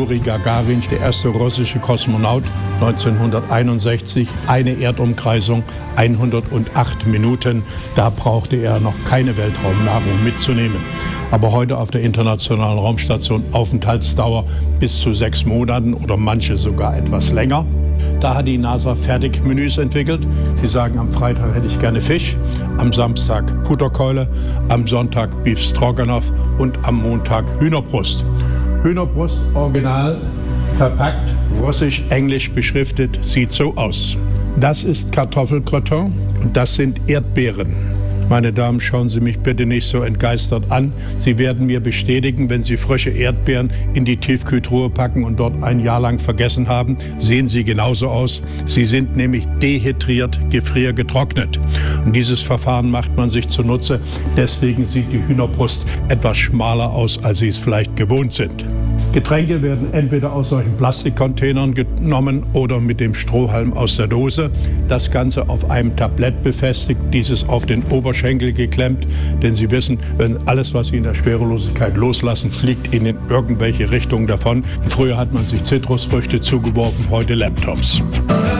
Juri Gagarin, der erste russische Kosmonaut, 1961, eine Erdumkreisung, 108 Minuten. Da brauchte er noch keine Weltraumnahrung mitzunehmen. Aber heute auf der Internationalen Raumstation Aufenthaltsdauer bis zu 6 Monaten oder manche sogar etwas länger. Da hat die NASA Fertigmenüs entwickelt. Sie sagen, am Freitag hätte ich gerne Fisch, am Samstag Butterkeule, am Sonntag Beef Stroganoff und am Montag Hühnerbrust. Hühnerbrust original verpackt, russisch, englisch beschriftet, sieht so aus. Das ist Kartoffelgratin und das sind Erdbeeren. Meine Damen, schauen Sie mich bitte nicht so entgeistert an. Sie werden mir bestätigen, wenn Sie frische Erdbeeren in die Tiefkühltruhe packen und dort ein Jahr lang vergessen haben, sehen sie genauso aus. Sie sind nämlich dehydriert, gefriergetrocknet. Und dieses Verfahren macht man sich zunutze. Deswegen sieht die Hühnerbrust etwas schmaler aus, als Sie es vielleicht gewohnt sind. Getränke werden entweder aus solchen Plastikcontainern genommen oder mit dem Strohhalm aus der Dose. Das Ganze auf einem Tablett befestigt, dieses auf den Oberschenkel geklemmt. Denn Sie wissen, wenn alles, was Sie in der Schwerelosigkeit loslassen, fliegt Ihnen in irgendwelche Richtungen davon. Früher hat man sich Zitrusfrüchte zugeworfen, heute Laptops.